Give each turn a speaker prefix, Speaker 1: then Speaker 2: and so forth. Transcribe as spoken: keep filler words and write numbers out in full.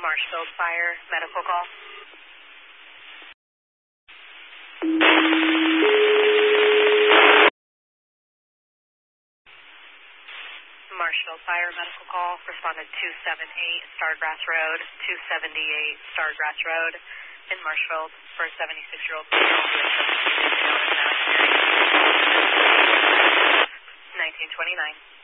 Speaker 1: Marshfield Fire, medical call. Marshfield Fire, medical call. Responded two seventy-eight Stargrass Road, two seventy-eight Stargrass Road in Marshfield for a seventy-six-year-old female who is known as nineteen twenty-nine.